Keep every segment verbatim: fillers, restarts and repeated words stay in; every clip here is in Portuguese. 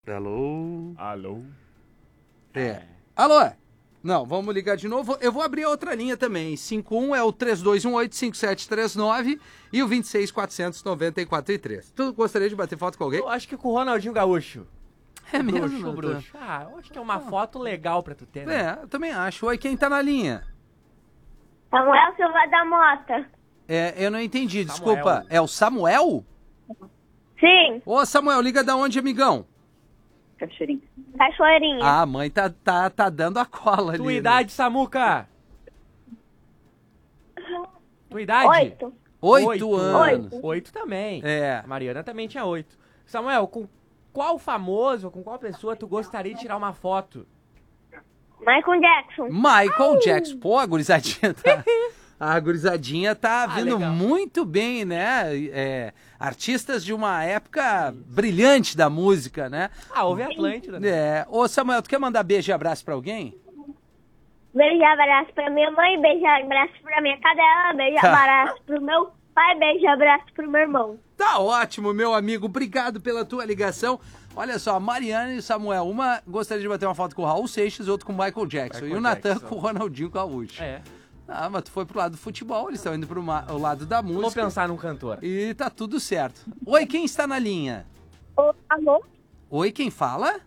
Alô? Alô? É. Alô? Não, vamos ligar de novo. Eu vou abrir a outra linha também. cinco um é o três dois um oito, cinco sete três nove e o vinte e seis, quatrocentos e noventa e quatro, três. Tu gostaria de bater foto com alguém? Eu acho que com o Ronaldinho Gaúcho. É o mesmo, bruxo, o Natan? bruxo. Ah, eu acho que é uma foto legal pra tu ter, né? É, eu também acho. Oi, quem tá na linha? Samuel Silva da Mota. É, eu não entendi, Samuel. desculpa. É o Samuel? Sim, Ô, Samuel, liga da onde, amigão? Cachoeirinha. Cachoeirinha. Ah, a mãe tá, tá, tá dando a cola ali. Tua né? idade, Samuca? Tua idade? Oito. Oito anos. Oito. Oito também. É. A Mariana também tinha oito. Samuel, com qual famoso, com qual pessoa tu gostaria de tirar uma foto? Michael Jackson. Michael Jackson. Pô, a gurizadinha tá... A gurizadinha tá Ah, vindo legal. muito bem, né? É, artistas de uma época brilhante da música, né? Ah, houve Atlântida, né? É. Ô, Samuel, tu quer mandar beijo e abraço pra alguém? Beijo e abraço pra minha mãe, beijo e abraço pra minha cadela, beijo e Tá. abraço pro meu pai, beijo e abraço pro meu irmão. Tá ótimo, meu amigo. Obrigado pela tua ligação. Olha só, a Mariana e o Samuel. Uma gostaria de bater uma foto com o Raul Seixas, outro com o Michael Jackson. Michael e o Natan Jackson. com o Ronaldinho Gaúcho. É. Ah, mas tu foi pro lado do futebol, eles estão indo pro ma- o lado da Vou música. pensar num cantor. E tá tudo certo. Oi, quem está na linha? Ô, alô? Oi, quem fala?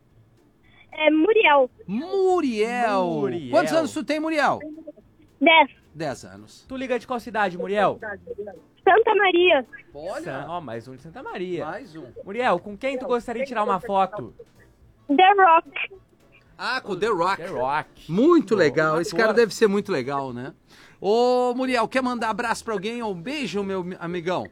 É Muriel. Muriel. Muriel. Quantos anos tu tem, Muriel? Dez. Dez anos. Tu liga de qual cidade, Muriel? Santa Maria. Sa- Ó, mais um de Santa Maria. mais um. Muriel, com quem tu gostaria de tirar uma foto? The Rock. Ah, com o The Rock. The Rock. Muito Bom, legal. Esse ator. cara deve ser muito legal, né? Ô, Muriel, quer mandar abraço pra alguém ou um beijo, meu amigão?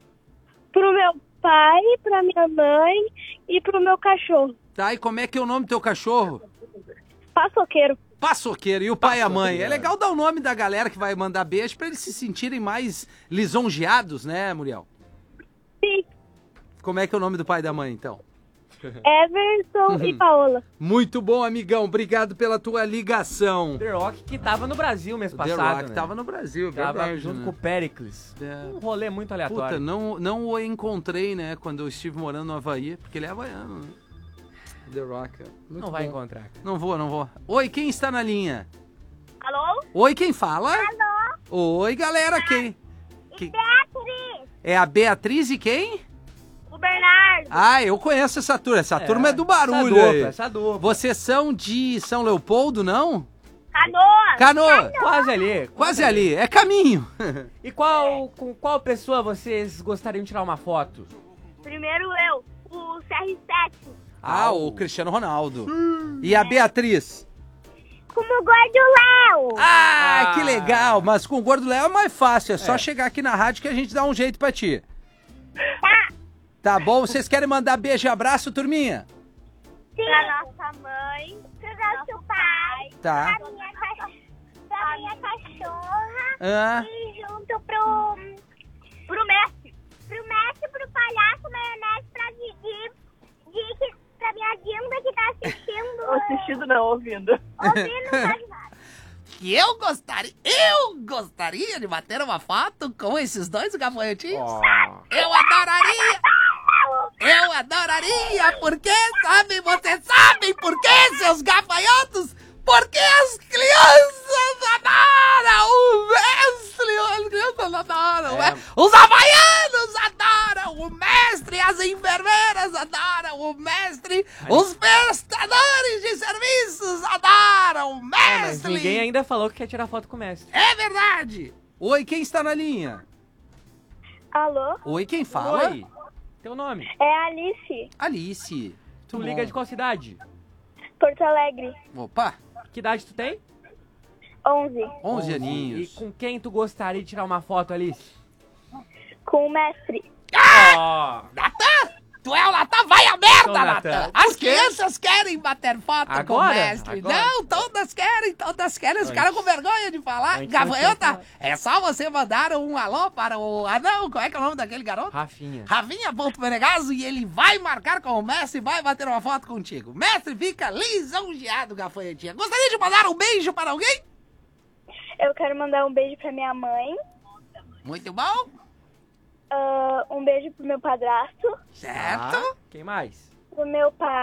Pro meu pai, pra minha mãe e pro meu cachorro. Tá, e como é que é o nome do teu cachorro? Paçoqueiro. Paçoqueiro. E o pai e a mãe? Paçoqueiro. É legal dar o nome da galera que vai mandar beijo pra eles se sentirem mais lisonjeados, né, Muriel? Sim. Como é que é o nome do pai e da mãe, então? Everson e Paola. Muito bom, amigão. Obrigado pela tua ligação. The Rock que tava no Brasil mês The passado, Rock né? tava no Brasil, Tava verdade, junto né? com o Pericles. É. Um rolê muito aleatório. Puta, não, não o encontrei, né, quando eu estive morando no Havaí, porque ele é havaiano, né? The Rock. é muito Não vai bom. encontrar. cara. Não vou, não vou. Oi, quem está na linha? Alô? Oi, quem fala? Alô? Oi, galera, quem? quem? Beatriz. É a Beatriz e quem? O Bernardo. Ah, eu conheço essa turma. Essa turma é do barulho essa aí. dupla, essa dupla. Vocês são de São Leopoldo, não? Canoa. Canoa. Quase ali. Quase ali. É caminho. E qual, com qual pessoa vocês gostariam de tirar uma foto? Primeiro eu, o C R sete. Ah, o Cristiano Ronaldo. E a Beatriz? Como o Gordo Léo. Ah, Ah. que legal. Mas com o Gordo Léo é mais fácil. É só É. chegar aqui na rádio que a gente dá um jeito pra ti. Tá. Tá bom? Vocês querem mandar beijo e abraço, turminha? Sim. Pra nossa mãe. Pro nosso pai. Tá. Pra minha, ca... pra minha cachorra. Ah, E junto pro... Pro mestre. Pro mestre, pro palhaço, maionese, pra Didi. Didi, pra minha Dinda que tá assistindo. Assistindo não, ouvindo. Ouvindo, mas nada. que eu gostaria, eu gostaria de bater uma foto com esses dois gafanhotinhos. Ó. Eu adoraria, eu adoraria, porque sabem, vocês sabem por quê, seus gafanhotos? Porque as crianças adoram o mestre, as crianças adoram o É. mestre, os havaianos adoram o mestre, as enfermeiras adoram o mestre, os prestadores de serviços adoram o É, mas mestre. ninguém ainda falou que quer tirar foto com o mestre. É verdade! Oi, quem está na linha? Alô? Oi, quem fala? Oi. Teu nome? É a Alice, Alice. Tu Muito liga bom. de qual cidade? Porto Alegre. Opa, Que idade tu tem? onze. onze E aninhos. com quem tu gostaria de tirar uma foto, Alice? Com o mestre. Ó. Natan! Tu é o Natan? Vai a merda, Então, Natan. Natan! Por As quê? crianças querem bater foto com o Agora? mestre. Agora? Não, todas querem, todas querem. Os Antes. caras com vergonha de falar. Antes não tinha Gafanhota, falado. é só você mandar um alô para o... Ah, não, qual é que é o nome daquele garoto? Rafinha. Rafinha.menegaso e ele vai marcar com o mestre e vai bater uma foto contigo. O mestre fica lisonjeado, gafanhotinha. Gostaria de mandar um beijo para alguém? Eu quero mandar um beijo pra minha mãe. Muito bom, ah, um beijo pro meu padrasto. certo? Tá. Quem mais? Pro meu pai.